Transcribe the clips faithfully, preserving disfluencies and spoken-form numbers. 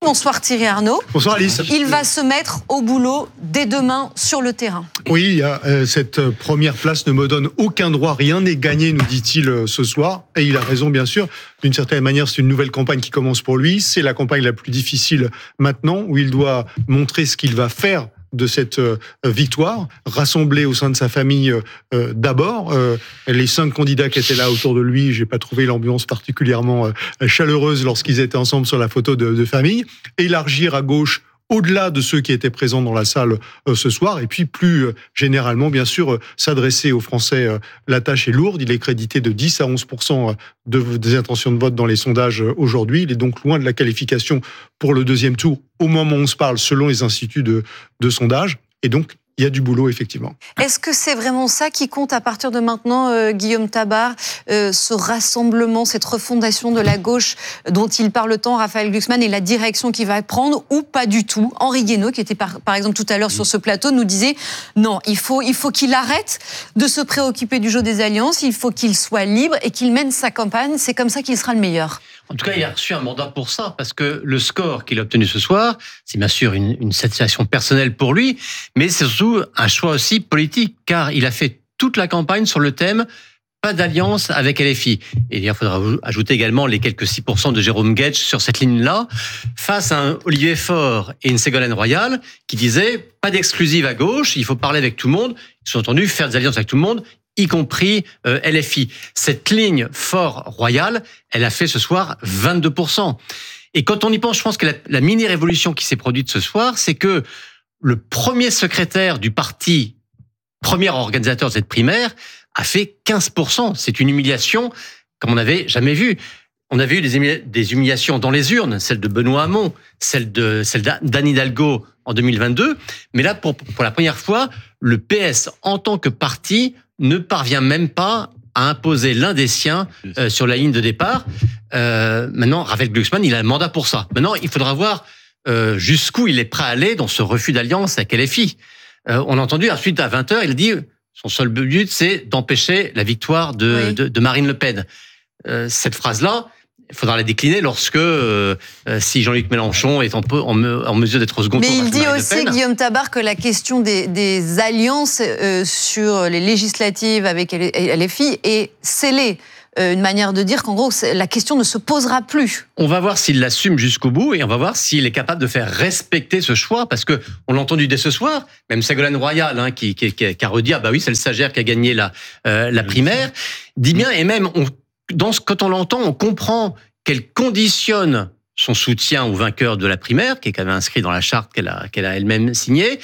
Bonsoir Thierry Arnaud. Bonsoir Alice. Il va se mettre au boulot dès demain sur le terrain. Oui, il y a, euh, cette première place ne me donne aucun droit, rien n'est gagné, nous dit-il euh, ce soir. Et il a raison, bien sûr. D'une certaine manière, c'est une nouvelle campagne qui commence pour lui. C'est la campagne la plus difficile maintenant, où il doit montrer ce qu'il va faire de cette euh, victoire, rassembler au sein de sa famille euh, d'abord. Euh, les cinq candidats qui étaient là autour de lui, j'ai pas trouvé l'ambiance particulièrement euh, chaleureuse lorsqu'ils étaient ensemble sur la photo de, de famille. Élargir à gauche au-delà de ceux qui étaient présents dans la salle euh, ce soir, et puis plus euh, généralement, bien sûr, euh, s'adresser aux Français. Euh, la tâche est lourde, il est crédité de dix à onze pour cent de, des intentions de vote dans les sondages euh, aujourd'hui. Il est donc loin de la qualification pour le deuxième tour, au moment où on se parle, selon les instituts de, de sondage, et donc il y a du boulot, effectivement. Est-ce que c'est vraiment ça qui compte à partir de maintenant, euh, Guillaume Tabar, euh, ce rassemblement, cette refondation de la gauche dont il parle tant, Raphaël Glucksmann, et la direction qu'il va prendre, ou pas du tout? Henri Guénaud, qui était par, par exemple tout à l'heure sur ce plateau, nous disait non, il faut, il faut qu'il arrête de se préoccuper du jeu des alliances, il faut qu'il soit libre et qu'il mène sa campagne, c'est comme ça qu'il sera le meilleur. En tout cas, il a reçu un mandat pour ça, parce que le score qu'il a obtenu ce soir, c'est bien sûr une, une satisfaction personnelle pour lui, mais c'est surtout un choix aussi politique, car il a fait toute la campagne sur le thème « pas d'alliance avec L F I ». Et il faudra ajouter également les quelques six pour cent de Jérôme Guedj sur cette ligne-là, face à un Olivier Faure et une Ségolène Royal qui disaient « pas d'exclusive à gauche, il faut parler avec tout le monde ». Ils sont entendus faire des alliances avec tout le monde, y compris euh, L F I. Cette ligne Faure-Royal, elle a fait ce soir vingt-deux pour cent. Et quand on y pense, je pense que la, la mini-révolution qui s'est produite ce soir, c'est que le premier secrétaire du parti, premier organisateur de cette primaire, a fait quinze pour cent. C'est une humiliation comme on n'avait jamais vu. On avait eu des, humili- des humiliations dans les urnes, celle de Benoît Hamon, celle de celle d'Anne Hidalgo en deux mille vingt-deux. Mais là, pour, pour la première fois, le P S, en tant que parti, ne parvient même pas à imposer l'un des siens euh, sur la ligne de départ. Euh, maintenant, Raphaël Glucksmann, il a un mandat pour ça. Maintenant, il faudra voir euh, jusqu'où il est prêt à aller dans ce refus d'alliance avec L F I. Euh, on a entendu ensuite à vingt heures, il a dit son seul but, c'est d'empêcher la victoire de, oui. de, de Marine Le Pen. Euh, cette phrase-là, il faudra la décliner lorsque, euh, si Jean-Luc Mélenchon est en, peu, en, me, en mesure d'être au second tour. Mais il dit aussi, Guillaume Tabar, que la question des, des alliances euh, sur les législatives avec L F I est scellée. Euh, une manière de dire qu'en gros, la question ne se posera plus. On va voir s'il l'assume jusqu'au bout et on va voir s'il est capable de faire respecter ce choix, parce que on l'a entendu dès ce soir, même Ségolène Royal, hein, qui, qui, qui, qui a redit, ah bah oui, c'est le stagiaire qui a gagné la, euh, la primaire, dit bien, et même, on, dans ce, quand on l'entend, on comprend qu'elle conditionne son soutien au vainqueur de la primaire, qui est quand même inscrit dans la charte qu'elle a, qu'elle a elle-même signée,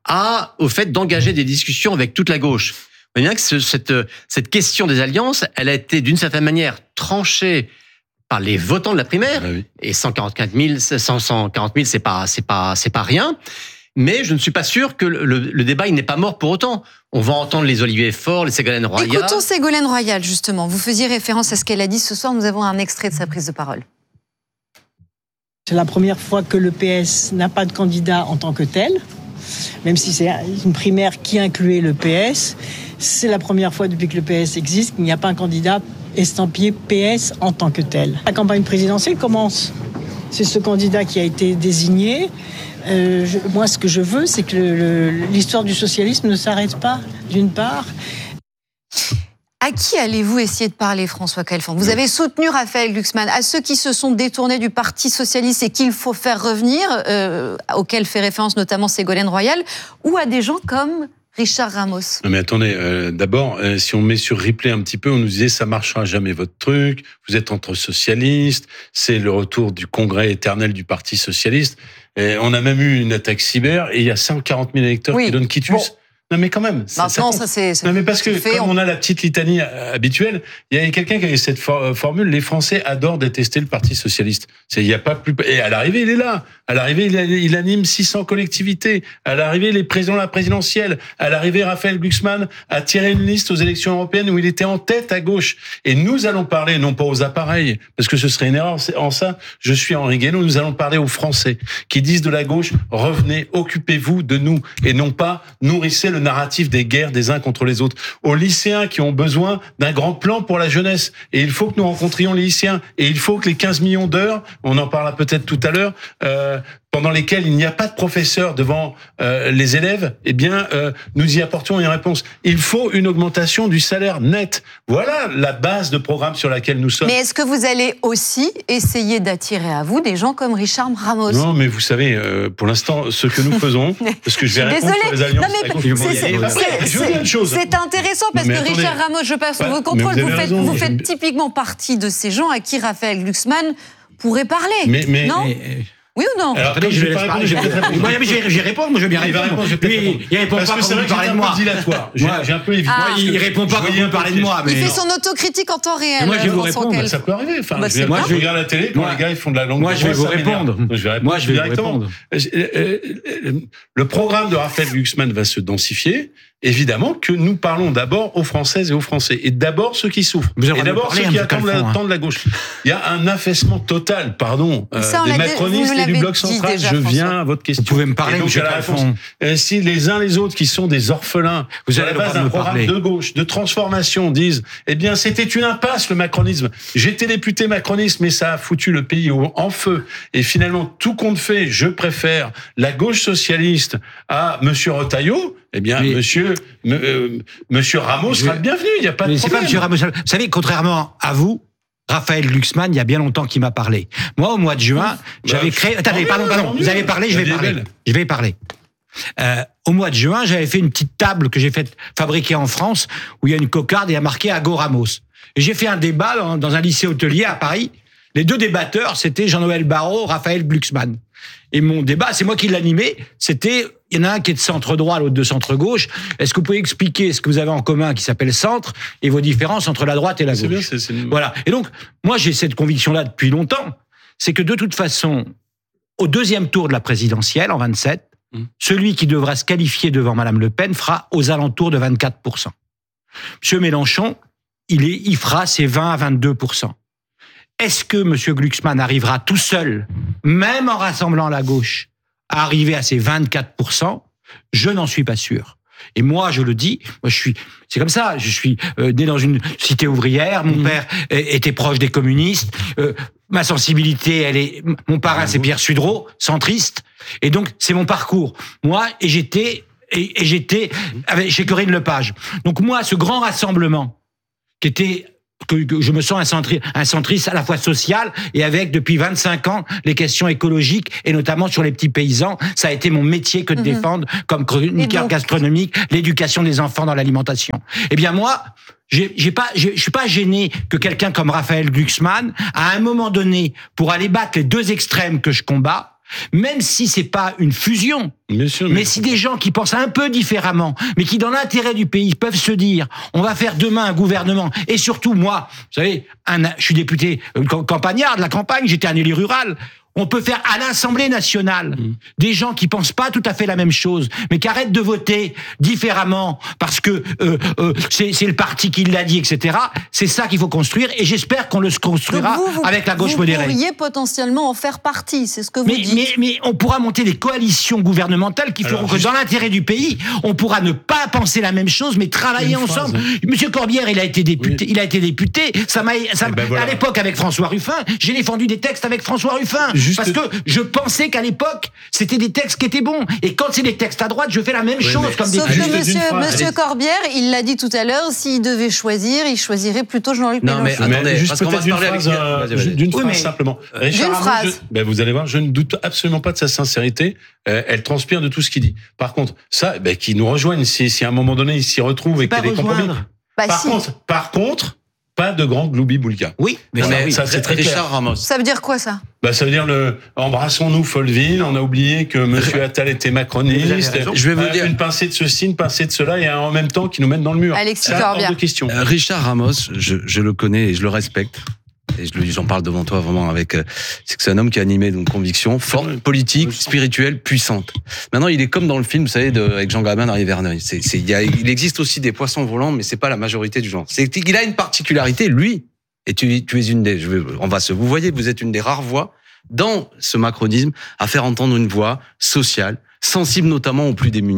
à, au fait d'engager des discussions avec toute la gauche. On voit bien que ce, cette, cette question des alliances, elle a été d'une certaine manière tranchée par les votants de la primaire, ah oui. Et cent quarante-quatre mille, cent quarante mille, c'est pas, c'est pas, c'est pas rien. Mais je ne suis pas sûr que le, le, le débat il n'est pas mort pour autant. On va entendre les Olivier Faure, les Ségolène Royal. Écoutons Ségolène Royal, justement. Vous faisiez référence à ce qu'elle a dit ce soir. Nous avons un extrait de sa prise de parole. C'est la première fois que le P S n'a pas de candidat en tant que tel, même si c'est une primaire qui incluait le P S. C'est la première fois depuis que le P S existe qu'il n'y a pas un candidat estampillé P S en tant que tel. La campagne présidentielle commence. C'est ce candidat qui a été désigné. Euh, je, moi, ce que je veux, c'est que le, le, l'histoire du socialisme ne s'arrête pas, d'une part. À qui allez-vous essayer de parler, François Khalfan? Vous avez soutenu Raphaël Glucksmann. À ceux qui se sont détournés du Parti socialiste et qu'il faut faire revenir, euh, auxquels fait référence notamment Ségolène Royal, ou à des gens comme Richard Ramos? Non mais attendez, euh, d'abord, euh, si on met sur replay un petit peu, on nous disait ça marchera jamais votre truc, vous êtes entre socialistes, c'est le retour du congrès éternel du Parti socialiste. Et on a même eu une attaque cyber et il y a cent quarante mille électeurs oui. qui donnent quitus. Bon. Non mais quand même. Ça, Maintenant, ça, ça c'est. Non mais parce que fait, comme on... on a la petite litanie habituelle, il y a quelqu'un qui avait cette for- formule. Les Français adorent détester le Parti socialiste. C'est, il y a pas plus. Et à l'arrivée, il est là. À l'arrivée, il, a, il anime six cents collectivités. À l'arrivée, les présidents de la présidentielle. À l'arrivée, Raphaël Glucksmann a tiré une liste aux élections européennes où il était en tête à gauche. Et nous allons parler non pas aux appareils, parce que ce serait une erreur. En ça, je suis Henri Guénaud. Nous allons parler aux Français qui disent de la gauche revenez, occupez-vous de nous et non pas nourrissez le le narratif des guerres des uns contre les autres, aux lycéens qui ont besoin d'un grand plan pour la jeunesse. Et il faut que nous rencontrions les lycéens. Et il faut que les quinze millions d'heures, on en parlera peut-être tout à l'heure, euh, pendant lesquelles il n'y a pas de professeur devant euh, les élèves, eh bien, euh, nous y apportions une réponse. Il faut une augmentation du salaire net. Voilà la base de programme sur laquelle nous sommes. Mais est-ce que vous allez aussi essayer d'attirer à vous des gens comme Richard Ramos? Non, mais vous savez, euh, pour l'instant, ce que nous faisons, parce que je vais répondre sur les alliances... Non, mais c'est, c'est, c'est, c'est intéressant parce mais que attendez, Richard Ramos, je passe sous ouais, votre contrôle, vous, vous, faites, raison, vous faites je... typiquement partie de ces gens à qui Raphaël Glucksmann pourrait parler. Mais, mais, non mais, Oui ou non? Alors, attendez, je vais répondre. Je vais répondre, moi je vais bien répondre. Lui, il répond pas quand vous parlez de moi. J'ai un peu évité. Ah. Il répond pas quand vous parlez de moi. Il fait son autocritique en temps réel. Moi je vais vous répondre. Ça peut arriver. Enfin, bah, je, moi, je regarde la télé quand les gars ils font de la langue. Moi je vais vous répondre. Moi je vais directement. Le programme de Raphaël Glucksmann va se densifier. Évidemment que nous parlons d'abord aux Françaises et aux Français, et d'abord ceux qui souffrent, et d'abord ceux qui attendent la, hein. de la gauche. Il y a un affaissement total, pardon, euh, ça, des macronistes et du bloc central. Déjà, je François. viens à votre question. Vous pouvez me parler, donc, à la réponse. Euh, si les uns les autres qui sont des orphelins, vous sur la base d'un programme parler. de gauche, de transformation, disent, eh bien, c'était une impasse, le macronisme. J'étais député macroniste, mais ça a foutu le pays en feu. Et finalement, tout compte fait, je préfère la gauche socialiste à Monsieur Retailleau. Eh bien, mais, monsieur, euh, monsieur Ramos je, sera le bienvenu, il n'y a pas de problème. C'est pas monsieur Ramos. Vous savez, contrairement à vous, Raphaël Glucksmann, il y a bien longtemps qu'il m'a parlé. Moi, au mois de juin, bah, j'avais créé... Attendez, pardon, pardon, vous avez parlé, je vais parler. Je vais parler. Euh, au mois de juin, j'avais fait une petite table que j'ai faite fabriquer en France, où il y a une cocarde et il y a marqué Ago Ramos. Et j'ai fait un débat dans, dans un lycée hôtelier à Paris. Les deux débatteurs, c'était Jean-Noël Barrot, Raphaël Glucksmann. Et mon débat, c'est moi qui l'animais, c'était, il y en a un qui est de centre-droit, l'autre de centre-gauche. Est-ce que vous pouvez expliquer ce que vous avez en commun qui s'appelle centre et vos différences entre la droite et la gauche? C'est bien, c'est, c'est... Voilà. Et donc, moi, j'ai cette conviction-là depuis longtemps. C'est que de toute façon, au deuxième tour de la présidentielle, en vingt-sept, mmh. celui qui devra se qualifier devant Madame Le Pen fera aux alentours de vingt-quatre pour cent. Monsieur Mélenchon, il, est, il fera ses vingt à vingt-deux pour cent. Est-ce que M. Glucksmann arrivera tout seul, même en rassemblant la gauche, à arriver à ces vingt-quatre pour cent? Je n'en suis pas sûr. Et moi, je le dis, moi, je suis, c'est comme ça. Je suis euh, né dans une cité ouvrière. Mon mmh. père était proche des communistes. Euh, ma sensibilité, elle est, mon parrain, c'est Pierre Sudreau, centriste. Et donc, c'est mon parcours. Moi, et j'étais, et, et j'étais avec, chez Corinne Lepage. Donc moi, ce grand rassemblement qui était que, que je me sens un, centri, un centriste à la fois social et avec, depuis vingt-cinq ans, les questions écologiques et notamment sur les petits paysans. Ça a été mon métier que de mmh. défendre comme chroniqueur gastronomique l'éducation des enfants dans l'alimentation. Eh bien moi, j'ai, j'ai pas, j'ai, je suis pas gêné que quelqu'un comme Raphaël Glucksmann, à un moment donné, pour aller battre les deux extrêmes que je combats, même si c'est pas une fusion, Monsieur, mais si des gens qui pensent un peu différemment, mais qui dans l'intérêt du pays peuvent se dire, on va faire demain un gouvernement, et surtout moi, vous savez, un, je suis député euh, campagnard de la campagne, j'étais un élu rural. On peut faire à l'Assemblée nationale mmh. des gens qui pensent pas tout à fait la même chose, mais qui arrêtent de voter différemment parce que euh, euh, c'est, c'est le parti qui l'a dit, et cetera. C'est ça qu'il faut construire, et j'espère qu'on le construira vous, vous, avec la gauche vous modérée. Vous pourriez potentiellement en faire partie, c'est ce que vous mais, dites. Mais, mais on pourra monter des coalitions gouvernementales qui feront Alors, que juste... dans l'intérêt du pays, on pourra ne pas penser la même chose, mais travailler Une ensemble. Phrase. Monsieur Corbière, il a été député. Oui. Il a été député. Ça m'a, ça, ben voilà. À l'époque, avec François Ruffin, j'ai défendu des textes avec François Ruffin. Juste parce que je pensais qu'à l'époque, c'était des textes qui étaient bons. Et quand c'est des textes à droite, je fais la même oui, chose comme des Sauf que monsieur, monsieur Corbière, il l'a dit tout à l'heure, s'il devait choisir, il choisirait plutôt Jean-Luc Mélenchon. Non, mais attendez, juste parce qu'on va se parler avec... Euh, vas-y, vas-y. D'une oui, phrase, mais... simplement. Richard D'une Ramos, phrase. Je, ben vous allez voir, je ne doute absolument pas de sa sincérité. Euh, elle transpire de tout ce qu'il dit. Par contre, ça, ben, qu'il nous rejoigne, si, si à un moment donné, il s'y retrouve et qu'il y a des compromis. Bah, par, si. contre, par contre, pas de grand gloubi-boulga. Oui, mais, voilà, mais ça, c'est très Richard clair. Ramos. Ça veut dire quoi, ça? Bah, ça veut dire le embrassons-nous Folleville. On a oublié que Monsieur Attal était macroniste. Je vais vous euh, dire une pincée de ceci, une pincée de cela, et en même temps qui nous mettent dans le mur. Alexis Corbière. Euh, Richard Ramos, je, je le connais et je le respecte. Et je, j'en parle devant toi vraiment avec, euh, c'est que c'est un homme qui a animé une conviction forte, politique, spirituelle, puissante. Maintenant, il est comme dans le film, vous savez, de, avec Jean Gabin d'Henri Verneuil. C'est, c'est, il, y a, il existe aussi des poissons volants, mais c'est pas la majorité du genre. C'est qu'il a une particularité, lui, et tu, tu es une des, je veux, on va se, vous voyez, vous êtes une des rares voix dans ce macronisme à faire entendre une voix sociale, sensible notamment aux plus démunis.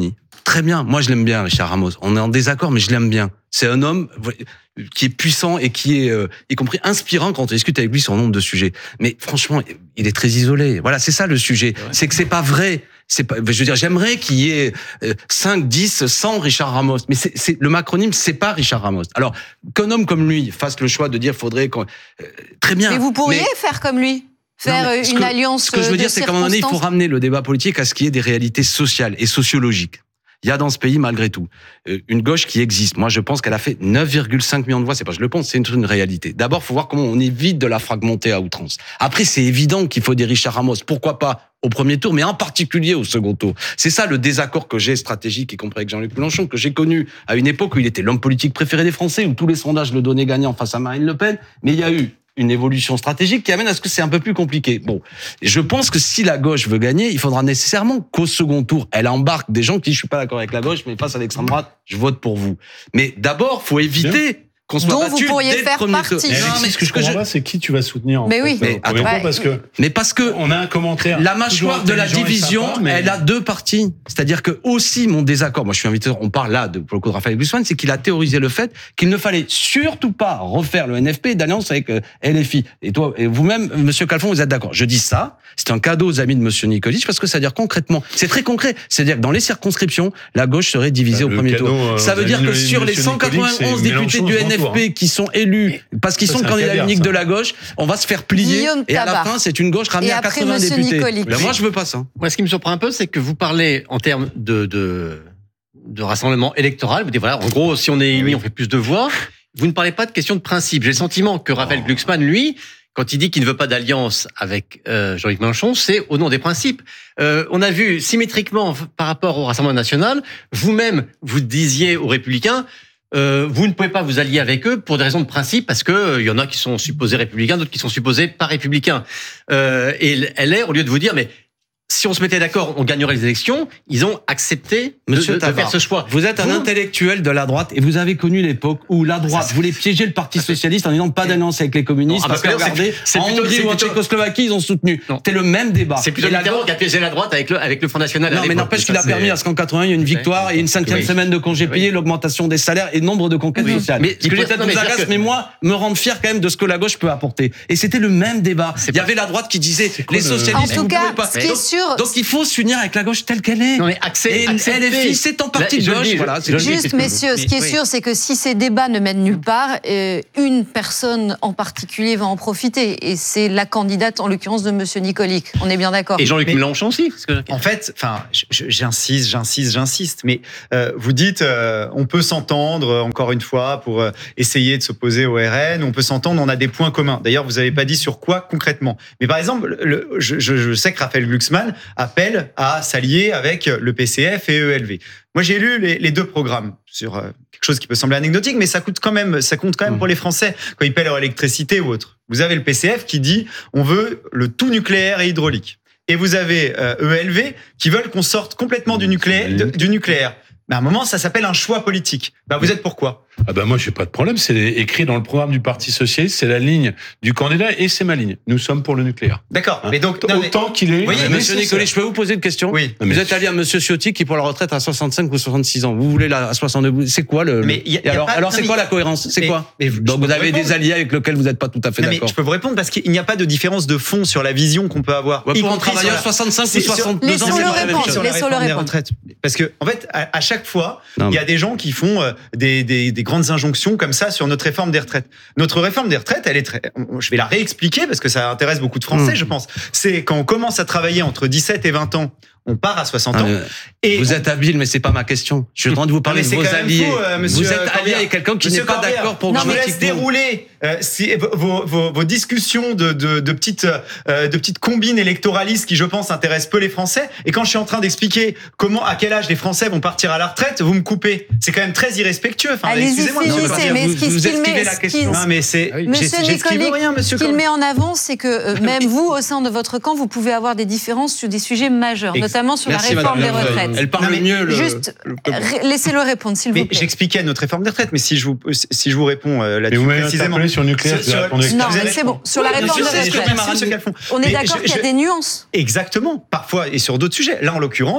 très bien. Moi, je l'aime bien, Richard Ramos. On est en désaccord, mais je l'aime bien. C'est un homme qui est puissant et qui est, euh, y compris inspirant quand on discute avec lui sur un nombre de sujets. Mais franchement, il est très isolé. Voilà, c'est ça le sujet. C'est, c'est que c'est pas vrai. C'est pas, je veux dire, j'aimerais qu'il y ait cinq, dix, cent Richard Ramos. Mais c'est, c'est, le macronyme, c'est pas Richard Ramos. Alors, qu'un homme comme lui fasse le choix de dire, faudrait qu'on, euh, très bien. Mais vous pourriez mais, faire comme lui. Faire non, une que, alliance. Ce que je veux dire, c'est qu'à un moment donné, il faut ramener le débat politique à ce qui est des réalités sociales et sociologiques. Il y a dans ce pays, malgré tout, une gauche qui existe. Moi, je pense qu'elle a fait neuf virgule cinq millions de voix. C'est pas je le pense, c'est une, une réalité. D'abord, il faut voir comment on évite de la fragmenter à outrance. Après, c'est évident qu'il faut des Richard Ramos. Pourquoi pas au premier tour, mais en particulier au second tour. C'est ça le désaccord que j'ai stratégique, y compris avec Jean-Luc Mélenchon, que j'ai connu à une époque où il était l'homme politique préféré des Français, où tous les sondages le donnaient gagnant face à Marine Le Pen. Mais il y a eu une évolution stratégique qui amène à ce que c'est un peu plus compliqué. Bon, je pense que si la gauche veut gagner, il faudra nécessairement qu'au second tour, elle embarque des gens qui disent je suis pas d'accord avec la gauche, mais face à l'extrême droite, je vote pour vous. Mais d'abord, faut éviter qu'on soit dont battu vous pourriez dès le faire premier partie. tour. Mais Non, Alexis, mais ce que je comprends je... pas, c'est qui tu vas soutenir. En mais fait, oui. Mais, après, ouais. parce que mais parce que on a un commentaire. La mâchoire de la division, sympa, mais... elle a deux parties. C'est-à-dire que aussi mon désaccord, moi je suis invité, on parle là de, pour le coup de Raphaël Glucksmann, c'est qu'il a théorisé le fait qu'il ne fallait surtout pas refaire le N F P d'alliance avec euh, L F I. Et toi, et vous-même, Monsieur Calfon, vous êtes d'accord. Je dis ça, c'est un cadeau aux amis de Monsieur Nikolic parce que ça veut dire concrètement, c'est très concret. C'est-à-dire que dans les circonscriptions, la gauche serait divisée bah, au premier cadeau, tour. Euh, ça veut dire que sur les cent quatre-vingt-onze députés du N F P qui sont élus parce qu'ils ça, sont candidats uniques de la gauche, on va se faire plier Guillaume et à la fin c'est une gauche ramenée à quatre-vingts députés. Ben moi je veux pas ça. Moi ce qui me surprend un peu c'est que vous parlez en termes de de, de rassemblement électoral, vous dites voilà en gros si on est unis oui. on fait plus de voix. Vous ne parlez pas de question de principe. J'ai le sentiment que Raphaël oh. Glucksmann lui quand il dit qu'il ne veut pas d'alliance avec euh, Jean-Luc Mélenchon, c'est au nom des principes. Euh, on a vu symétriquement par rapport au Rassemblement national, vous-même vous disiez aux Républicains Euh, vous ne pouvez pas vous allier avec eux pour des raisons de principe, parce que il euh, y en a qui sont supposés républicains, d'autres qui sont supposés pas républicains. Euh, et L R, au lieu de vous dire, mais si on se mettait d'accord, on gagnerait les élections, ils ont accepté de, Monsieur de, de faire ce choix. Vous êtes un vous... intellectuel de la droite et vous avez connu l'époque où la droite ça, voulait piéger le Parti socialiste en disant pas d'alliance avec les communistes, non, parce, parce que regardez, c'est, c'est en Hongrie ou en Tchécoslovaquie, ils ont soutenu. Non. C'est le même débat. C'est plutôt Mitterrand gauche... qui a piégé la droite avec le, avec le Front National. Non, mais n'empêche qu'il a permis à ce qu'en quatre-vingts, il y ait une victoire et une cinquième oui. semaine de congés payés, oui. l'augmentation des salaires et le nombre de conquêtes oui. sociales. Mais, qui peut-être vous agace, mais moi, me rendre fier quand même de ce que la gauche peut apporter. Et c'était le même débat. Il y avait la droite qui disait, les socialistes, en tout cas, ce qui est sûr. Donc il faut s'unir avec la gauche telle qu'elle est. Non mais accès, et L F I, c'est en partie de gauche. Voilà, c'est juste, messieurs, ce qui est oui. sûr, c'est que si ces débats ne mènent nulle part, euh, une personne en particulier va en profiter. Et c'est la candidate, en l'occurrence, de Monsieur Nikolic. On est bien d'accord. Et Jean-Luc mais, Mélenchon aussi. Parce que... En fait, enfin, j'insiste, j'insiste, j'insiste. Mais euh, vous dites, euh, on peut s'entendre, encore une fois, pour euh, essayer de s'opposer au R N. On peut s'entendre, on a des points communs. D'ailleurs, vous n'avez pas dit sur quoi concrètement. Mais par exemple, le, je, je, je sais que Raphaël Glucksmann appelle à s'allier avec le P C F et E L V. Moi, j'ai lu les, les deux programmes sur euh, quelque chose qui peut sembler anecdotique, mais ça coûte quand même, ça compte quand même mmh. pour les Français quand ils paient leur électricité ou autre. Vous avez le P C F qui dit on veut le tout nucléaire et hydraulique, et vous avez euh, E L V qui veulent qu'on sorte complètement du nucléaire. De, du nucléaire. Mais à un moment, ça s'appelle un choix politique. Ben, vous êtes pour quoi ? Ah ben moi, j'ai pas de problème. C'est écrit dans le programme du Parti socialiste. C'est la ligne du candidat et c'est ma ligne. Nous sommes pour le nucléaire. D'accord. Hein mais donc non, autant mais, qu'il est. Voyez, Monsieur Nikolic, je peux vous poser une question ? Oui. Vous êtes allé à Monsieur Ciotti qui pour la retraite à soixante-cinq ou soixante-six ans. Vous voulez la à soixante-deux. C'est quoi le Mais y a, y a alors, pas, alors non, c'est quoi mais, la cohérence ? C'est mais, quoi mais, Donc vous avez répondre. des alliés avec lesquels vous n'êtes pas tout à fait non, d'accord. Mais je peux vous répondre parce qu'il n'y a pas de différence de fond sur la vision qu'on peut avoir. Ouais, pour un travailleur soixante-cinq ou soixante-deux ans, c'est la même chose. Laissons le répondre. Parce que en fait, à chaque fois, il y a des gens qui font des des grandes injonctions comme ça sur notre réforme des retraites. Notre réforme des retraites, elle est très, je vais la réexpliquer parce que ça intéresse beaucoup de Français, mmh. je pense. C'est quand on commence à travailler entre dix-sept et vingt ans, on part à soixante ans. Euh, et vous on... êtes habile, mais c'est pas ma question. Je suis en train de vous parler de vos alliés. Fou, euh, vous êtes allié avec quelqu'un qui n'est pas d'accord pour je vous laisse dérouler euh, si, vos, vos, vos discussions de, de, de, petites, euh, de petites combines électoralistes qui, je pense, intéressent peu les Français. Et quand je suis en train d'expliquer comment, à quel âge les Français vont partir à la retraite, vous me coupez. C'est quand même très irrespectueux. Enfin, allez-y, finissez. Mais ce vous esquivez la question. Non, mais c'est. Monsieur Nikolic, ce qu'il met en avant, c'est que même vous, au sein de votre camp, vous pouvez avoir des différences sur des sujets majeurs, notamment sur la réforme des retraites. Elle parle non, mieux. Le, juste, le... laissez-le répondre, s'il vous plaît. J'expliquais notre réforme des retraites, mais si je vous, si je vous réponds euh, là-dessus précisément. Sur le nucléaire, sur, sur, non, mais c'est bon. Sur la réforme des retraites, on est d'accord qu'il y a des nuances. Exactement. Parfois, et sur d'autres sujets. Là, en l'occurrence,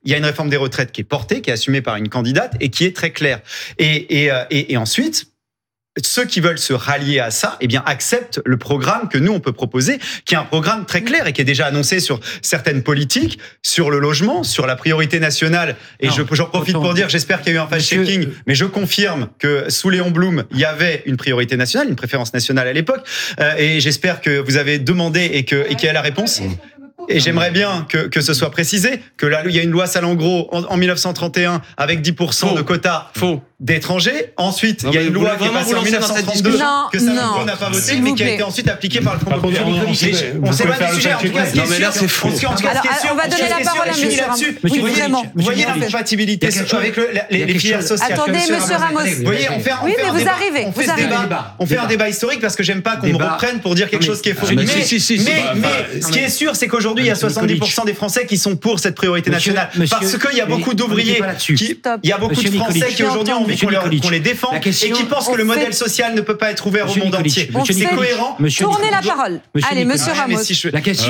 il y a une réforme des retraites qui est portée, qui est assumée par une candidate et qui est très claire. Et, et, et, et ensuite, ceux qui veulent se rallier à ça, eh bien, acceptent le programme que nous, on peut proposer, qui est un programme très clair et qui est déjà annoncé sur certaines politiques, sur le logement, sur la priorité nationale. Et non, je, j'en profite pour dire, j'espère qu'il y a eu un fact-checking, mais je confirme que sous Léon Blum, il y avait une priorité nationale, une préférence nationale à l'époque. Euh, et j'espère que vous avez demandé et que, et qu'il y a la réponse. Et j'aimerais bien que, que ce soit précisé, que là, il y a une loi Salengro en, en dix-neuf cent trente et un avec dix pour cent Faux. de quotas Faux. d'étrangers. Ensuite, non, il y a une loi qui est passée en dix-neuf cent trente-deux non, que Salengro n'a pas voté, mais qui a été ensuite appliquée par le Front populaire. On ne sait pas du sujet. En tout cas, ce qui non, mais là, c'est faux. On va donner la parole à monsieur Ramos. Oui, vraiment. Vous voyez l'incompatibilité avec les filières sociales. Attendez, monsieur Ramos. Vous voyez, on fait un Oui, mais vous arrivez. Vous arrivez. On fait un débat historique parce que j'aime pas qu'on me reprenne pour dire quelque chose qui est faux. Mais ce qui est sûr, c'est qu'aujourd'hui, il y a soixante-dix pour cent des Français qui sont pour cette priorité nationale. Parce qu'il y a beaucoup d'ouvriers, il y a beaucoup de Français qui aujourd'hui ont envie qu'on les défende et qui pensent que le modèle social ne peut pas être ouvert au monde entier. C'est cohérent. Tournez la parole. Allez, monsieur Ramos. La question,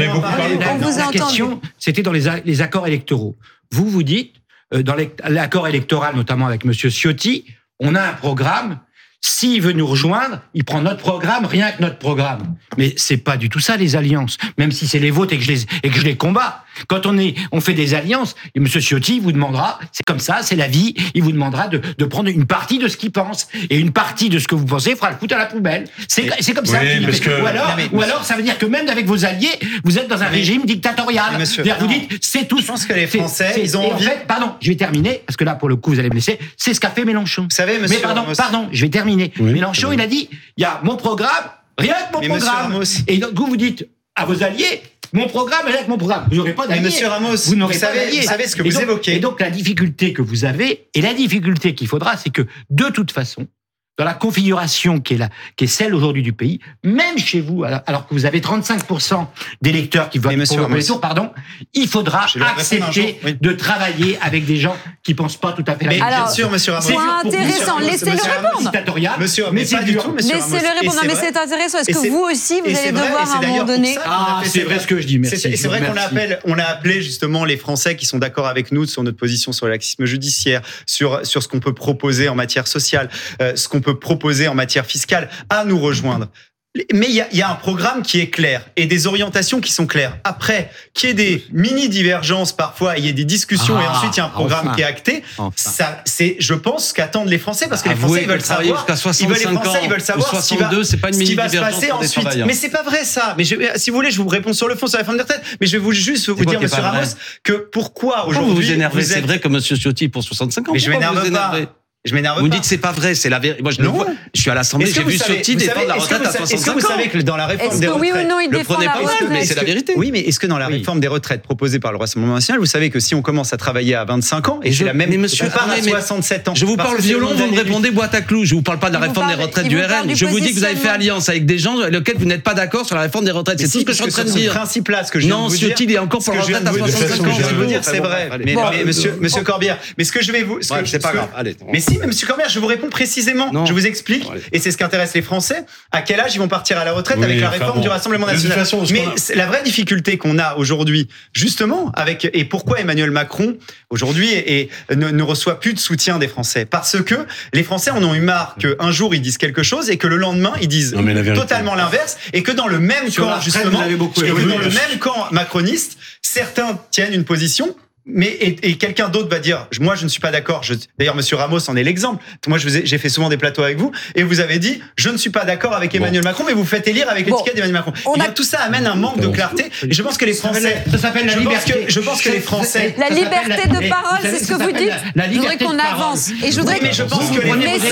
la question, c'était dans les accords électoraux. Vous vous dites, dans l'accord électoral, notamment avec monsieur Ciotti, on a un programme. S'il veut nous rejoindre, il prend notre programme, rien que notre programme. Mais c'est pas du tout ça, les alliances. Même si c'est les vôtres et que je les, et que je les combats. Quand on est, on fait des alliances, et monsieur Ciotti vous demandera, c'est comme ça, c'est la vie, il vous demandera de, de prendre une partie de ce qu'il pense. Et une partie de ce que vous pensez fera le foutre à la poubelle. C'est, c'est comme ça. Oui, parce que... Ou alors, non, ou alors, ça veut dire que même avec vos alliés, vous êtes dans un oui. régime dictatorial. Monsieur, c'est-à-dire, vous dites, c'est tout. Je pense que les Français, c'est, ils ont et envie. En fait, pardon, je vais terminer, parce que là, pour le coup, vous allez me laisser. C'est ce qu'a fait Mélenchon. Vous savez, monsieur. Mais pardon, Ramos. pardon, je vais terminer. Oui, Mélenchon, il a dit, il y a mon programme, rien que mon Mais programme. Et donc, vous vous dites à vos alliés, mon programme, rien que mon programme. Vous n'aurez pas d'alliés. Mais monsieur Ramos, vous n'aurez vous pas savez, d'alliés. vous savez ce que et vous donc, évoquez. Et donc, la difficulté que vous avez, et la difficulté qu'il faudra, c'est que, de toute façon, dans la configuration qui est, la, qui est celle aujourd'hui du pays, même chez vous, alors, alors que vous avez trente-cinq pour cent d'électeurs qui votent pour le premier tour, pardon, il faudra accepter oui. de travailler avec des gens qui pensent pas tout à fait la même chose. Bien sûr, monsieur Ramos. C'est intéressant, laissez-le répondre. Monsieur, mais c'est pas du tout, monsieur Ramos. Laissez-le répondre, mais c'est intéressant. Est-ce que vous aussi, vous allez devoir à un moment donné... Ah, c'est vrai ce que je dis, merci. C'est vrai qu'on appelle, on a appelé justement les Français qui sont d'accord avec nous sur notre position sur le laxisme judiciaire, sur, sur ce qu'on peut proposer en matière sociale, ce qu'on peut proposer en matière fiscale, à nous rejoindre. Mais il y, y a un programme qui est clair et des orientations qui sont claires. Après, qu'il y ait des mini-divergences parfois, il y ait des discussions ah, et ensuite il y a un programme enfin, qui est acté, enfin. ça, c'est, je pense, qu'attendent les Français parce que les Français ils veulent savoir, ils veulent, les Français, ils veulent savoir ce qui va, c'est pas une ce qui va se passer ensuite. Mais c'est pas vrai ça. Mais je, si vous voulez, je vous réponds sur le fond sur la réforme des retraites. Mais je vais vous juste vous dire, Monsieur Ramos, que pourquoi aujourd'hui vous vous énervez. C'est vrai que Monsieur Ciotti pour soixante-cinq ans. Mais je m'énerve pas. Je m'énerve vous pas. dites c'est pas vrai, c'est la vérité. Moi je le vois. Je suis à l'Assemblée, j'ai vu Ciotti défendre la retraite à soixante-cinq ans. Est-ce que vous savez que dans la réforme des retraites, oui ou non il défend la retraite, mais c'est la vérité. Oui, mais est-ce que dans la réforme des retraites proposée par le Rassemblement national, vous savez que si on commence à travailler à vingt-cinq ans et c'est la même, mais monsieur, on part à soixante-sept ans. Je vous parle violon, vous me répondez boîte à clous. Je vous parle pas de la réforme des retraites du R N. Je vous dis que vous avez fait alliance avec des gens avec lesquels vous n'êtes pas d'accord sur la réforme des retraites. C'est tout ce que je suis en train de dire. Principe là, ce que je non, Ciotti il est encore pour la retraite à soixante-cinq ans. Je veux dire, c'est vrai. Mais monsieur, monsieur Corbière, mais ce que je vais vous, c'est pas grave. Allez. Mais si, monsieur Corbière, je vous réponds précisément. Non. Je vous explique, et c'est ce qui intéresse les Français, à quel âge ils vont partir à la retraite oui, avec la réforme bon. du Rassemblement national. Façon, Mais a... la vraie difficulté qu'on a aujourd'hui, justement, avec et pourquoi Emmanuel Macron aujourd'hui et, et ne, ne reçoit plus de soutien des Français, parce que les Français en ont eu marre qu'un jour ils disent quelque chose et que le lendemain ils disent non, totalement l'inverse, et que dans le même Sur camp justement, et que dans le même camp macroniste, certains tiennent une position. Mais et, et quelqu'un d'autre va dire, moi je ne suis pas d'accord. Je, d'ailleurs, Monsieur Ramos en est l'exemple. Moi, je vous ai, j'ai fait souvent des plateaux avec vous, et vous avez dit, je ne suis pas d'accord avec Emmanuel bon. Macron, mais vous faites élire avec l'étiquette bon. d'Emmanuel Macron. Et bien, a... tout ça amène un manque de clarté. Et je pense que les Français, ça s'appelle la je liberté. Pense que, je pense que les Français, la liberté de parole, c'est ce que vous dites. Je voudrais qu'on avance. Et je voudrais. Mais je pense que les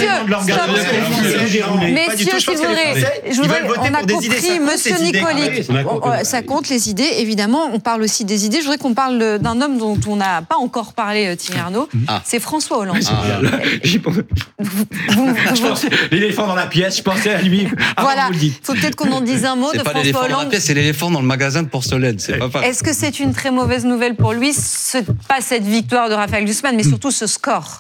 messieurs, s'il vous plaît, je voudrais. On a compris, Monsieur Nicoli. Ça compte les idées, évidemment. On parle aussi des idées. Je voudrais qu'on parle d'un homme dont on n'a pas encore parlé, Thierry Arnaud, ah. c'est François Hollande. Ah. vous, vous, je pensais, l'éléphant dans la pièce, je pensais à lui. Voilà, il faut peut-être qu'on en dise un mot c'est de pas François Hollande. Dans la pièce, c'est l'éléphant dans le magasin de porcelaine. C'est pas Est-ce que c'est une très mauvaise nouvelle pour lui, ce, pas cette victoire de Raphaël Glucksmann, mais surtout ce score?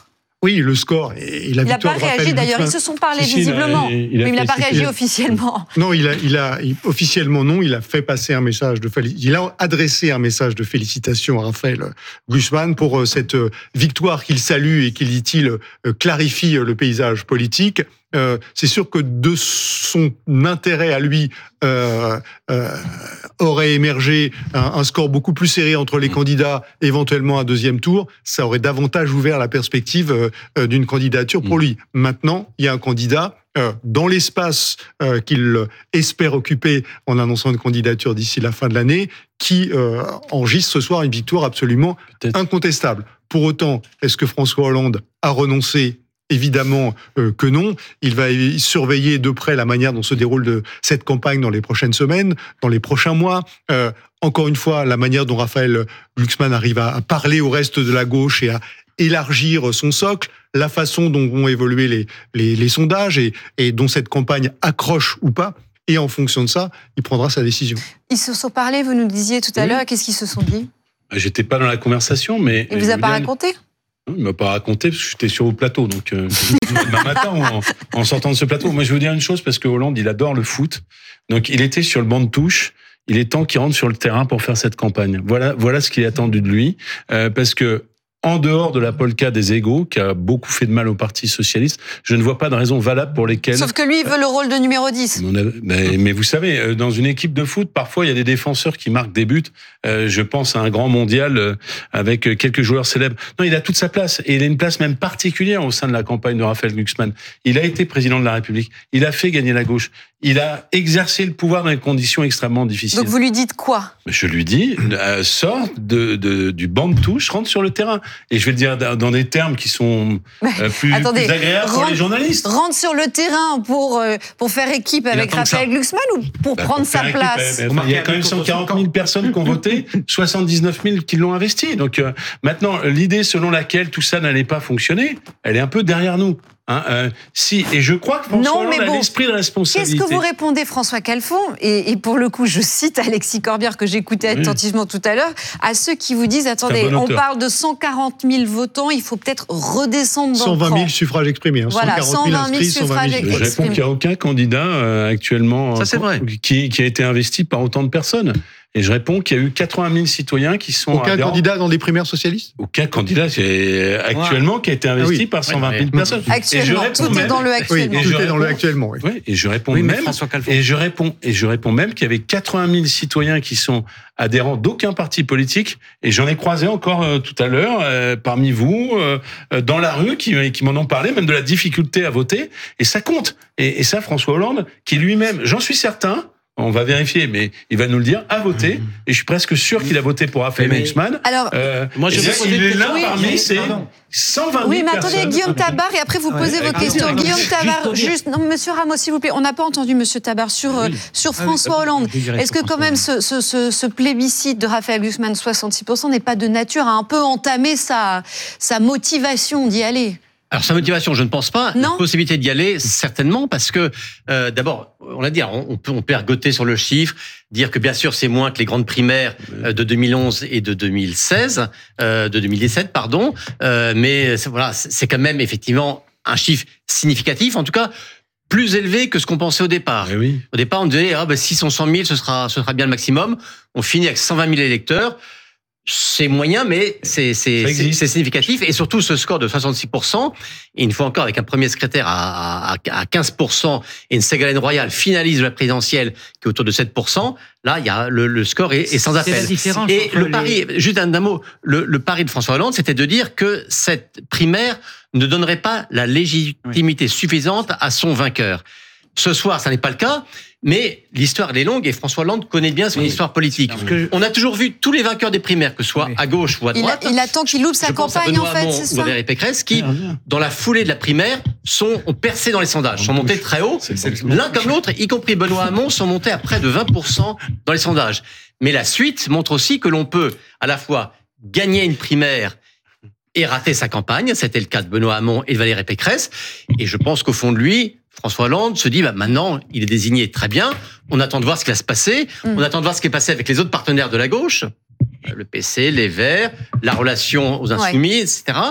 Oui, le score et la il n'a victoire pas de Raphaël réagi d'ailleurs, Glucksmann. ils se sont parlé Si, si, visiblement, il a- il a mais il n'a fait- pas si, réagi il a- officiellement. Non, il a, il a, il- officiellement non, il a fait passer un message de féli- il a adressé un message de félicitations à Raphaël Glucksmann pour euh, cette euh, victoire qu'il salue et qui, dit-il, euh, clarifie euh, le paysage politique. Euh, c'est sûr que de son intérêt à lui euh, euh, aurait émergé un, un score beaucoup plus serré entre les candidats, éventuellement un deuxième tour. Ça aurait davantage ouvert la perspective euh, d'une candidature pour lui. Maintenant, il y a un candidat euh, dans l'espace euh, qu'il espère occuper en annonçant une candidature d'ici la fin de l'année, qui euh, enregistre ce soir une victoire absolument Peut-être. incontestable. Pour autant, est-ce que François Hollande a renoncé ? Évidemment euh, que non. Il va y surveiller de près la manière dont se déroule de cette campagne dans les prochaines semaines, dans les prochains mois. Euh, encore une fois, la manière dont Raphaël Glucksmann arrive à, à parler au reste de la gauche et à élargir son socle, la façon dont vont évoluer les, les, les sondages et, et dont cette campagne accroche ou pas. Et en fonction de ça, il prendra sa décision. Ils se sont parlé, vous nous disiez tout à Oui. l'heure, qu'est-ce qu'ils se sont dit? J'étais pas dans la conversation, mais... Il vous a pas Julian- raconté? Il m'a pas raconté parce que j'étais sur le plateau, donc euh, demain matin en, en sortant de ce plateau. Moi, je veux dire une chose parce que Hollande, il adore le foot, donc il était sur le banc de touche. Il est temps qu'il rentre sur le terrain pour faire cette campagne. Voilà, voilà ce qui est attendu de lui, euh, parce que en dehors de la polka des égos, qui a beaucoup fait de mal au Parti socialiste, je ne vois pas de raison valable pour lesquelles... Sauf que lui, il veut le rôle de numéro dix. On a- mais, mais vous savez, euh, dans une équipe de foot, parfois il y a des défenseurs qui marquent des buts. Euh, je pense à un grand mondial euh, avec quelques joueurs célèbres. Non, il a toute sa place et il a une place même particulière au sein de la campagne de Raphaël Glucksmann. Il a été président de la République. Il a fait gagner la gauche. Il a exercé le pouvoir dans des conditions extrêmement difficiles. Donc vous lui dites quoi? Je lui dis, euh, sors de, de, du banc de touche, rentre sur le terrain. Et je vais le dire dans des termes qui sont euh, plus, Attendez, plus agréables pour rentre- les journalistes. Rentre sur le terrain pour, euh, pour faire équipe avec attend que Raphaël ça. Glucksmann ou pour Bah, prendre pour sa faire équipe, place? eh ben, il y a quand même cent quarante mille personnes qui ont voté, soixante-dix-neuf mille qui l'ont investi. Donc euh, maintenant, l'idée selon laquelle tout ça n'allait pas fonctionner, elle est un peu derrière nous. Hein, euh, si, et je crois que François Non, Hollande mais bon, a l'esprit de responsabilité. Qu'est-ce que vous répondez, François Calfon, et, et pour le coup, je cite Alexis Corbière, que j'écoutais Oui. attentivement tout à l'heure, à ceux qui vous disent, attendez, bon on auteur. parle de cent quarante mille votants, il faut peut-être redescendre dans cent le vingt cran. mille suffrages exprimés. Hein. Voilà, cent quarante mille cent vingt mille inscrits, cent vingt mille suffrages Je réponds exprimés. qu'il n'y a aucun candidat euh, actuellement Ça, c'est euh, vrai. Qui, qui a été investi par autant de personnes. Et je réponds qu'il y a eu quatre-vingt mille citoyens qui sont Aucun adhérents. candidat dans des primaires socialistes? Aucun candidat c'est actuellement qui a été investi Ah oui. par cent vingt mille Ouais, personnes. Et je Actuellement, réponds tout est même- dans le Oui, actuellement. Et tout je est dans le réponds- actuellement. Oui. Ouais, et je réponds Oui, mais même François Calfon. et je réponds et je réponds même qu'il y avait quatre-vingt mille citoyens qui sont adhérents d'aucun parti politique et j'en ai croisé encore euh, tout à l'heure euh, parmi vous euh, euh, dans la rue qui, qui m'en ont parlé même de la difficulté à voter et ça compte et, et ça François Hollande qui lui-même j'en suis certain on va vérifier mais il va nous le dire a voté et je suis presque sûr qu'il a voté pour Raphaël Mais- Glucksmann. Alors, Euh, Moi, je eh bien, vais poser il une est là question. parmi Oui, ces pardon. cent vingt mille oui, mais attendez, personnes. Guillaume Tabar, et après vous posez vos pardon. questions. Pardon. Guillaume Juste Tabar, pour dire- juste, non, monsieur Ramos, s'il vous plaît, on n'a pas entendu monsieur Tabar sur, euh, sur François Hollande. Je dirais Est-ce que sur quand François même ce, ce, ce, ce plébiscite de Raphaël Glucksmann, soixante-six pour cent, n'est pas de nature à un peu entamer sa, sa motivation d'y aller? Alors sa motivation, je ne pense pas. Non. La possibilité d'y aller, certainement, parce que euh, d'abord, on l'a dit, on, on peut on peut ergoter sur le chiffre, dire que bien sûr c'est moins que les grandes primaires euh, de deux mille onze et de deux mille seize, euh, de deux mille dix-sept, pardon. Euh, mais c'est- voilà, c'est c'est quand même effectivement un chiffre significatif, en tout cas plus élevé que ce qu'on pensait au départ. Eh oui. Au départ, on disait ah ben six cents, cent mille, ce sera ce sera bien le maximum. On finit avec cent vingt mille électeurs. C'est moyen, mais c'est c'est Ça c'est existe. c'est significatif. Et surtout, ce score de soixante-six pour cent, et une fois encore, avec un premier secrétaire à, à, à quinze pour cent et une Ségolène Royal finaliste de la présidentielle qui est autour de sept pour cent, là, il y a le, le score est, est sans C'est la appel. différence Et entre le les- pari, juste un, un mot, le, le pari de François Hollande, c'était de dire que cette primaire ne donnerait pas la légitimité suffisante à son vainqueur. Ce soir, ça n'est pas le cas, mais l'histoire elle est longue et François Hollande connaît bien son Oui. histoire politique. Parce que- On a toujours vu tous les vainqueurs des primaires, que ce soit Oui. à gauche ou à Il, droite. il attend qu'il loupe sa Je pense à campagne, en Benoît fait, Hamon c'est ou ça? Valérie Pécresse, qui, Bien, bien. dans la foulée de la primaire, sont, ont percé dans les sondages, sont montés très haut. C'est le- L'un comme l'autre, y compris Benoît Hamon, sont montés à près de vingt pour cent dans les sondages. Mais la suite montre aussi que l'on peut à la fois gagner une primaire et rater sa campagne. C'était le cas de Benoît Hamon et de Valérie Pécresse. Et je pense qu'au fond de lui, François Hollande se dit, bah maintenant, il est désigné très bien. On attend de voir ce qui va se passer. Mm. On attend de voir ce qui est passé avec les autres partenaires de la gauche, le P C, les Verts, la relation aux Insoumis, et cetera.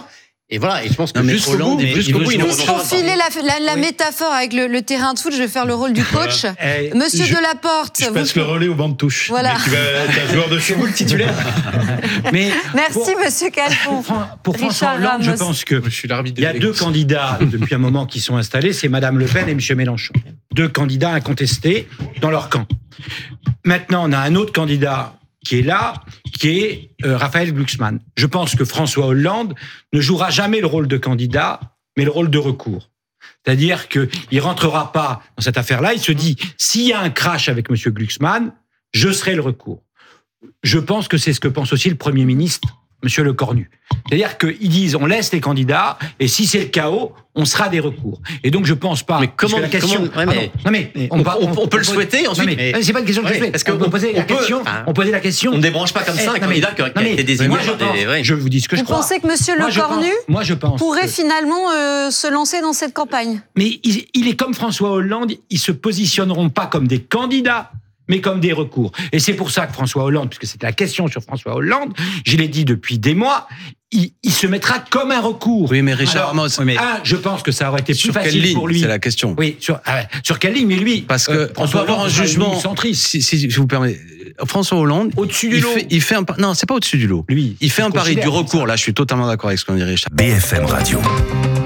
Et voilà, et je pense que Non, mais jusqu'au Hollande, bout, il jusqu'au veut bout, il jouer ne Pour renoncera pas. filer la, la, la métaphore avec le, le terrain de foot, je vais faire le rôle du coach. Eh, Monsieur je- Delaporte, Je vous- passe le relais au banc de touche. Voilà. Mais tu vas être un joueur de foot. le titulaire. Mais merci pour, Monsieur Calfon. pour Fran- pour Richard François Hollande, je Ramos. pense que Je suis l'arbitre il y a des deux Lagos. candidats depuis un moment qui sont installés, c'est Madame Le Pen et Monsieur Mélenchon. Deux candidats incontestés dans leur camp. Maintenant, on a un autre candidat qui est là, qui est euh, Raphaël Glucksmann. Je pense que François Hollande ne jouera jamais le rôle de candidat, mais le rôle de recours. C'est-à-dire qu'il ne rentrera pas dans cette affaire-là. Il se dit, s'il y a un crash avec Monsieur Glucksmann, je serai le recours. Je pense que c'est ce que pense aussi le Premier ministre, Monsieur Lecornu. C'est-à-dire qu'ils disent, on laisse les candidats, et si c'est le chaos, on sera des recours. Et donc, je pense pas. Mais parce comment- que la question, comment- ouais, mais- Pardon, non mais on- va- on- on peut le pose- souhaiter, ensuite, Non mais, mais- c'est pas une question que Ouais, je fais. parce que on, on- posait on la peut- question. enfin, on posait la question. On ne débranche pas comme ça Eh, un non, mais- candidat qui a non, mais- été désigné. Moi, je par des- pense. ouais. Je vous dis ce que Vous je crois. pensez que Monsieur Moi, je Lecornu pense- Moi, je pense. pourrait que- finalement euh, se lancer dans cette campagne? Mais il, il est comme François Hollande, ils se positionneront pas comme des candidats, mais comme des recours. Et c'est pour ça que François Hollande, puisque c'était la question sur François Hollande, je l'ai dit depuis des mois, il, il se mettra comme un recours. Oui, mais Richard Alors, Ramos, oui, mais un, je pense que ça aurait été plus sur quelle facile ligne pour lui. C'est la question. Oui, sur, ah ouais, sur quelle ligne? Mais lui, Parce que euh, on François peut avoir un Hollande sera jugement. élu centriste. Si, si je vous permets, François Hollande, Au-dessus du il lot. fait, il fait un par- non, c'est pas au-dessus du lot. Lui, Il fait il un pari considère du comme recours. Là, je suis totalement d'accord avec ce qu'on dit Richard. B F M Radio.